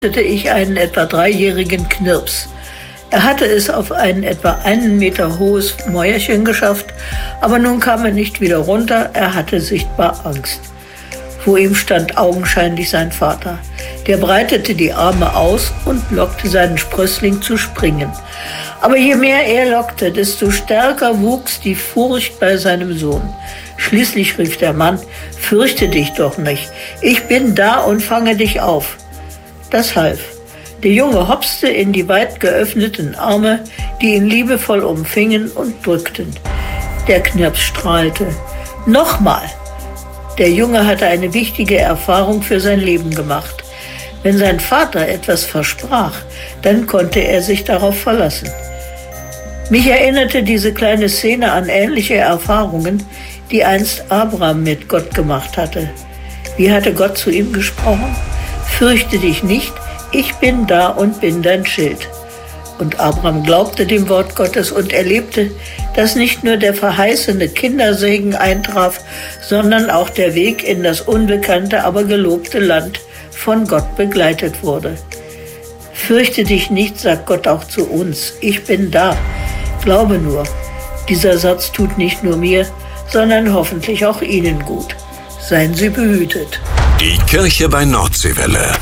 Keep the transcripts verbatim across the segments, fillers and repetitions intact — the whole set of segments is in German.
ich einen etwa dreijährigen Knirps. Er hatte es auf ein etwa einen Meter hohes Mäuerchen geschafft, aber nun kam er nicht wieder runter, er hatte sichtbar Angst. Vor ihm stand augenscheinlich sein Vater. Der breitete die Arme aus und lockte seinen Sprössling zu springen. Aber je mehr er lockte, desto stärker wuchs die Furcht bei seinem Sohn. Schließlich rief der Mann: »Fürchte dich doch nicht, ich bin da und fange dich auf.« Das half. Der Junge hopste in die weit geöffneten Arme, die ihn liebevoll umfingen und drückten. Der Knirps strahlte. Nochmal! Der Junge hatte eine wichtige Erfahrung für sein Leben gemacht. Wenn sein Vater etwas versprach, dann konnte er sich darauf verlassen. Mich erinnerte diese kleine Szene an ähnliche Erfahrungen, die einst Abraham mit Gott gemacht hatte. Wie hatte Gott zu ihm gesprochen? »Fürchte dich nicht, ich bin da und bin dein Schild.« Und Abraham glaubte dem Wort Gottes und erlebte, dass nicht nur der verheißene Kindersegen eintraf, sondern auch der Weg in das unbekannte, aber gelobte Land von Gott begleitet wurde. Fürchte dich nicht, sagt Gott auch zu uns. Ich bin da. Glaube nur. Dieser Satz tut nicht nur mir, sondern hoffentlich auch Ihnen gut. Seien Sie behütet. Die Kirche bei Nordseewelle.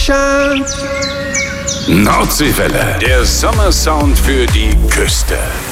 Sunshine. Nordseewelle, der Sommersound für die Küste.